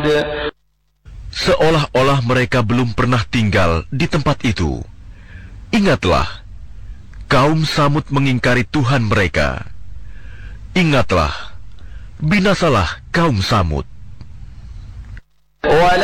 Seolah-olah mereka belum pernah tinggal di tempat itu. Ingatlah, kaum Samud mengingkari Tuhan mereka. Ingatlah, binasalah kaum Samud.